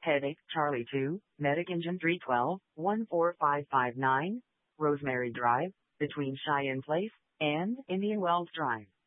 Headache Charlie 2, Medic Engine 312, 14559, Rosemary Drive, between Cheyenne Place and Indian Wells Drive.